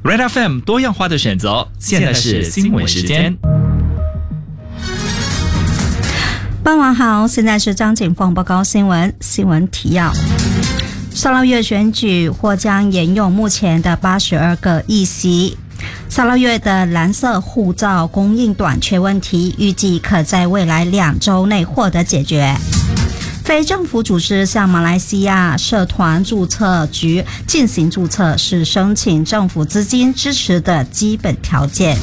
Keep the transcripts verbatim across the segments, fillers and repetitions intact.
Red F M 多样化的选择，现在是新闻时间。 傍晚好，现在是张景凤报告新闻。新闻提要：沙捞越选举或将沿用目前的八十二个议席。沙捞越的蓝色护照供应短缺问题，预计可在未来两周内获得解决。非政府组织向马来西亚社团注册局进行注册，是申请政府资金支持的基本条件。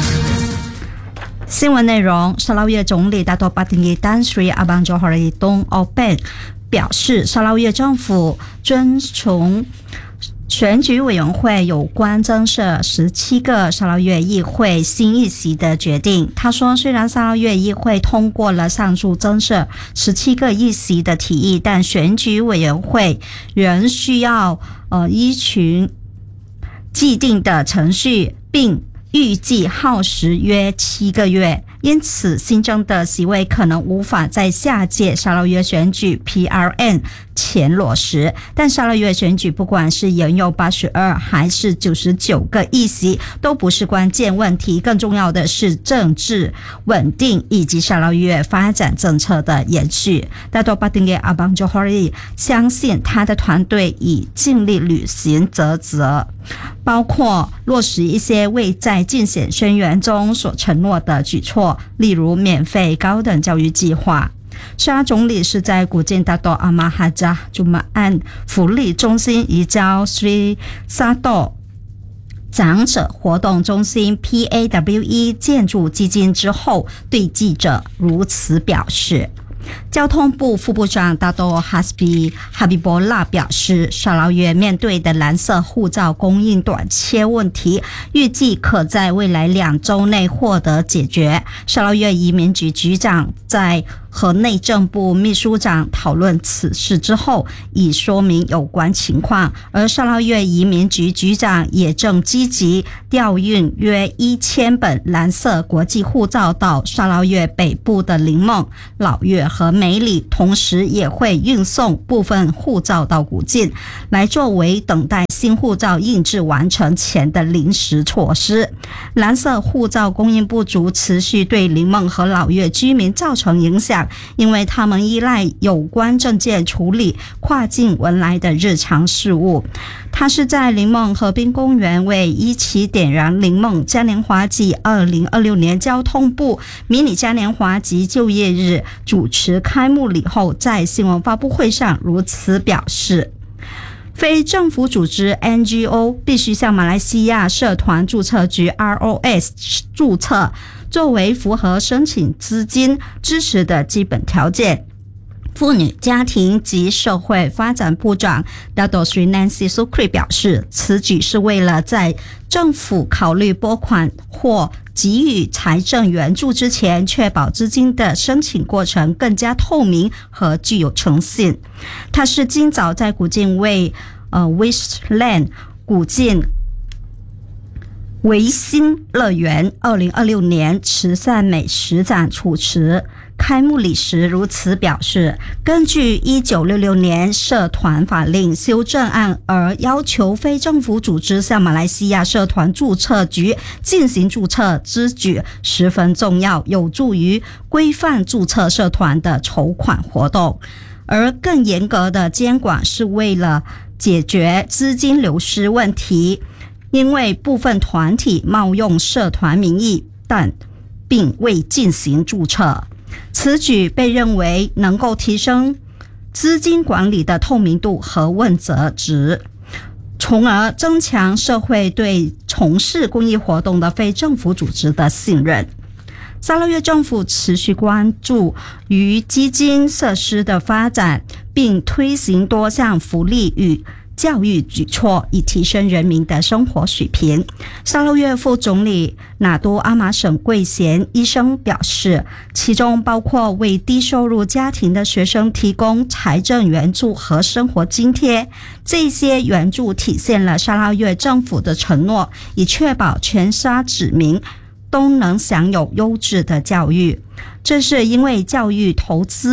新闻内容：沙捞越总理大多巴丁伊丹 Sri Abang Johari Dong Oben 表示，沙捞越政府遵从选举委员会有关增设十七个沙捞越议会新议席的决定。他说，虽然沙捞越议会通过了上述增设十七个议席的提议，但选举委员会仍需要呃依循既定的程序，并预计耗时约七个月，因此新增的席位可能无法在下届沙捞越选举 P R N 前落实。但沙捞越选举不管是沿用八十二还是九十九个议席都不是关键问题，更重要的是政治稳定以及沙捞越发展政策的延续。大多巴丁耶阿邦乔哈利相信他的团队已尽力履行责责，包括落实一些未在竞选宣言中所承诺的举措，例如免费高等教育计划。沙总理是在古晋大多阿马哈扎朱马安福利中心移交 Sri Sado 长者活动中心 P A W E 建筑基金之后，对记者如此表示。交通部副部长大多哈斯比哈比波拉表示，沙捞越面对的蓝色护照供应短缺问题，预计可在未来两周内获得解决。沙捞越移民局局长在和内政部秘书长讨论此事之后，已说明有关情况，而沙捞越移民局局长也正积极调运约一千本蓝色国际护照到沙捞越北部的临梦、老越和梅里，同时也会运送部分护照到古晋，来作为等待新护照印制完成前的临时措施。蓝色护照供应不足持续对临梦和老越居民造成影响，因为他们依赖有关证件处理跨境文来的日常事务。他是在临梦河滨公园为一起点燃临梦嘉年华暨二零二六年交通部迷你嘉年华及就业日主持开幕礼后，在新闻发布会上如此表示。非政府组织 N G O 必须向马来西亚社团注册局 R O S 注册，作为符合申请资金支持的基本条件。妇女、家庭及社会发展部长 Dato Sri Nancy Sukri 表示，此举是为了在政府考虑拨款或给予财政援助之前，确保资金的申请过程更加透明和具有诚信。他是今早在古晋为呃 Wishland 古晋维新乐园二零二六年慈善美食展主持开幕礼时如此表示，根据一九六六年社团法令修正案而要求非政府组织向马来西亚社团注册局进行注册之举十分重要，有助于规范注册社团的筹款活动。而更严格的监管是为了解决资金流失问题，因为部分团体冒用社团名义但并未进行注册。此举被认为能够提升资金管理的透明度和问责值，从而增强社会对从事公益活动的非政府组织的信任。沙捞越政府持续关注于基金设施的发展，并推行多项福利与教育举措，以提升人民的生活水平。沙捞越副总理纳都阿玛省贵贤医生表示，其中包括为低收入家庭的学生提供财政援助和生活津贴。这些援助体现了沙捞越政府的承诺，以确保全沙子民都能享有优质的教育。这是因为教育投资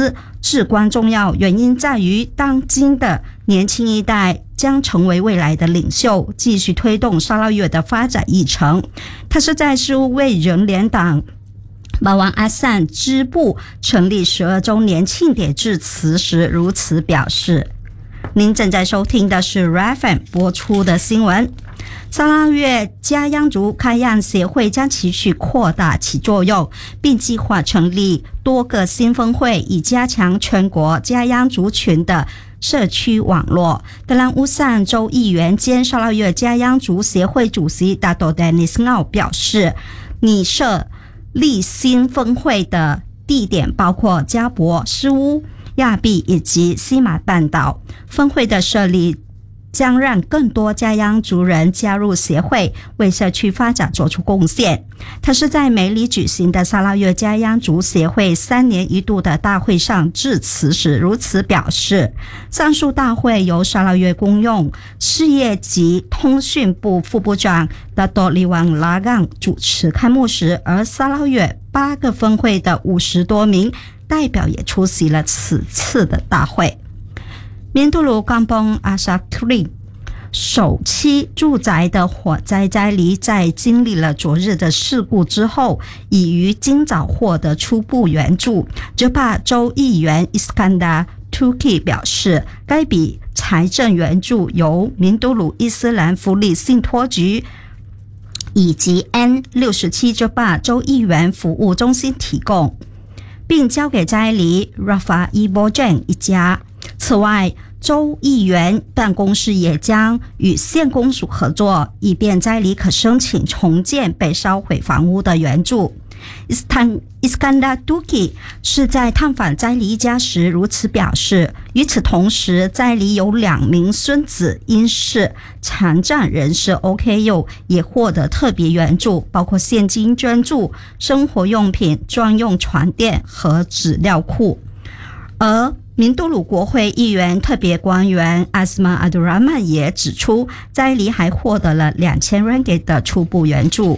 至关重要，原因在于当今的年轻一代将成为未来的领袖，继续推动沙捞越的发展议程。他是在十五位人联党巴湾阿散支部成立十二周年庆典致辞时如此表示。您正在收听的是 R F M 播出的新闻。沙捞越家养族开养协会将持续扩大其作用，并计划成立多个新分会，以加强全国家养族群的社区网络。德兰乌散州议员兼沙捞越家养族协会主席达多 Dennis Ngao 表示，拟设立新分会的地点包括加博、斯乌、亚庇以及西马半岛。分会的设立将让更多家养族人加入协会，为社区发展做出贡献。他是在梅里举行的沙捞越家养族协会三年一度的大会上致辞时如此表示。上述大会由沙捞越公用事业及通讯部副部长达多利旺拉杠主持开幕时，而沙捞越八个分会的五十多名代表也出席了此次的大会。缅甸鲁冈邦阿萨克里首期住宅的火灾灾黎在经历了昨日的事故之后，已于今早获得初步援助。哲帕州议员伊斯坎达 Tuki 表示，该笔财政援助由缅甸鲁伊斯兰福利信托局以及 N 六十七 哲帕州议员服务中心提供，并交给灾黎 Rafa Ibojan 一家。此外，州议员办公室也将与县公署合作，以便灾黎可申请重建被烧毁房屋的援助。伊斯坎达杜基是在探访灾黎一家时如此表示。与此同时，灾黎有两名孙子因是残障人士 O K U 也获得特别援助，包括现金捐助、生活用品、专用床垫和纸料库。而缅甸鲁国会议员特别官员阿斯曼阿杜拉曼也指出，灾黎还获得了两千 ringgit 的初步援助。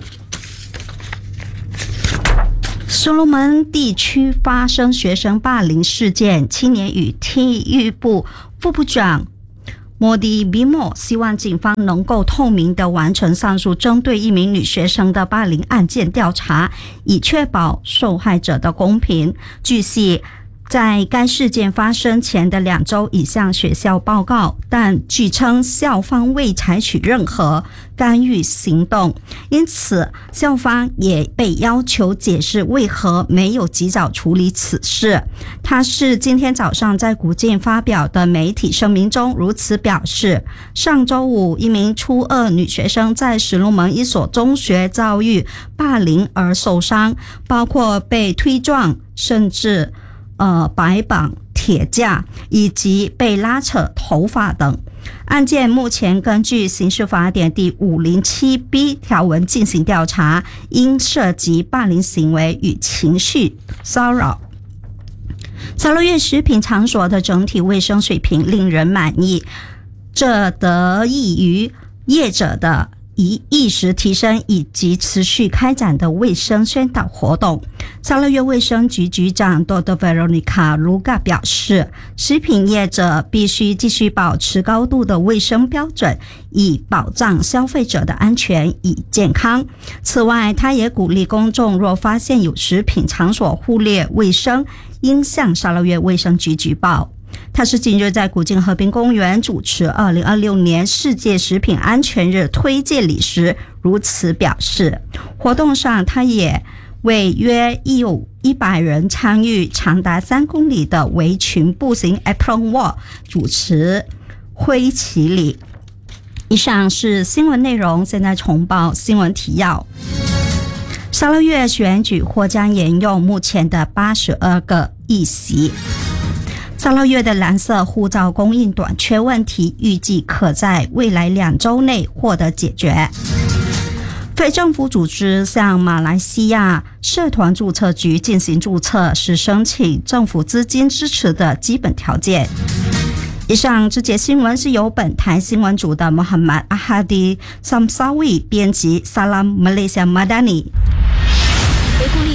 所罗门地区发生学生霸凌事件，青年与体育部副部长莫迪比莫希望警方能够透明地完成上述针对一名女学生的霸凌案件调查，以确保受害者的公平。据悉，在该事件发生前的两周已向学校报告，但据称校方未采取任何干预行动，因此校方也被要求解释为何没有及早处理此事。他是今天早上在古晋发表的媒体声明中如此表示。上周五，一名初二女学生在石龙门一所中学遭遇霸凌而受伤，包括被推撞，甚至呃，白绑铁架以及被拉扯头发等。案件目前根据刑事法典第五零七 B 条文进行调查，因涉及霸凌行为与情绪骚扰。沙捞越食品场所的整体卫生水平令人满意，这得益于业者的以意识提升以及持续开展的卫生宣导活动。沙捞越卫生局局长多多 Veronica Luga 表示，食品业者必须继续保持高度的卫生标准，以保障消费者的安全与健康。此外，他也鼓励公众若发现有食品场所忽略卫生，应向沙捞越卫生局举报。他是近日在古晋河滨公园主持二零二六年世界食品安全日推介礼时如此表示。活动上，他也为约有一百人参与长达三公里的围裙步行 Apron Walk 主持挥旗礼。以上是新闻内容，现在重报新闻提要。沙捞越选举或将沿用目前的八十二个议席。沙捞越的蓝色护照供应短缺问题预计可在未来两周内获得解决。非政府组织向马来西亚社团注册局进行注册是申请政府资金支持的基本条件。以上这节新闻是由本台新闻组的 Muhammad Ahadi Samsawi 编辑 Salam Malaysia Madani。 回顾历史。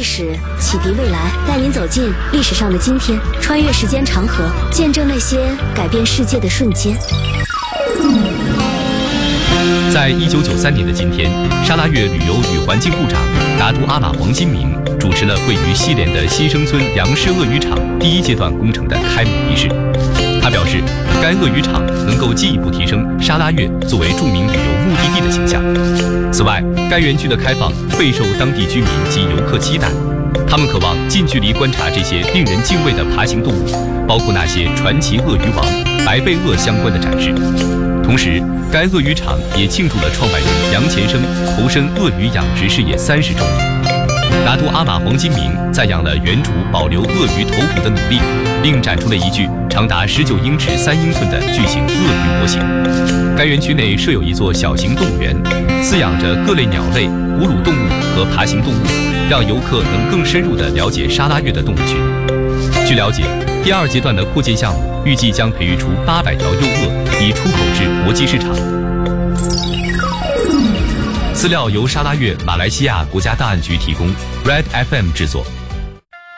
史，启迪未来，带您走进历史上的今天，穿越时间长河，见证那些改变世界的瞬间。 在一九九三年的今天，沙拉越旅游与环境部长达都阿玛黄金明主持了位于西连的新生村杨氏鳄鱼场第一阶段工程的开幕仪式。他表示，该鳄鱼场能够进一步提升沙拉越作为著名旅游目的地的形象。此外，该园区的开放备受当地居民及游客期待，他们渴望近距离观察这些令人敬畏的爬行动物，包括那些传奇鳄鱼王白背鳄相关的展示。同时，该鳄鱼场也庆祝了创办人杨前生投身鳄鱼养殖事业三十周年。达都阿玛黄金明赞扬了原主保留鳄鱼头骨的努力，并展出了一具长达十九英尺三英寸的巨型鳄鱼模型。该园区内设有一座小型动物园，饲养着各类鸟类、哺乳动物和爬行动物，让游客能更深入地了解沙拉越的动物群。据了解，第二阶段的扩建项目预计将培育出八百条幼鳄，以出口至国际市场。资料由沙拉越马来西亚国家档案局提供 ，Red F M 制作。